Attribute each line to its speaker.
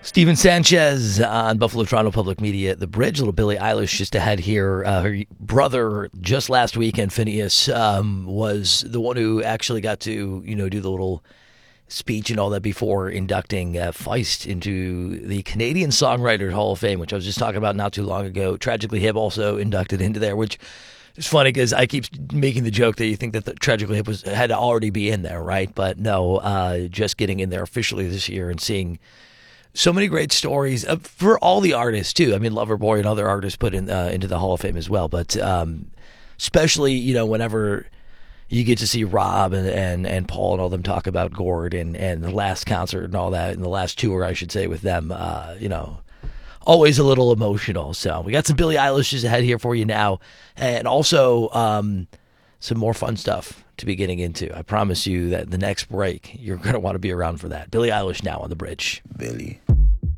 Speaker 1: Steven Sanchez on Buffalo Toronto Public Media at the Bridge. Little Billie Eilish just ahead here. Her brother just last weekend, Phineas, was the one who actually got to do the little speech and all that before inducting Feist into the Canadian Songwriters Hall of Fame, which I was just talking about not too long ago. Tragically Hip also inducted into there, which is funny because I keep making the joke that you think that the Tragically Hip had to already be in there, right? But no, just getting in there officially this year and seeing so many great stories for all the artists too. I mean, Loverboy and other artists put in into the Hall of Fame as well. But especially whenever you get to see Rob and Paul and all them talk about Gord and the last concert and all that, and the last tour, I should say, with them, always a little emotional. So we got some Billie Eilish ahead here for you now, and also some more fun stuff to be getting into. I promise you that the next break, you're going to want to be around for that. Billie Eilish now on the Bridge.
Speaker 2: Billie.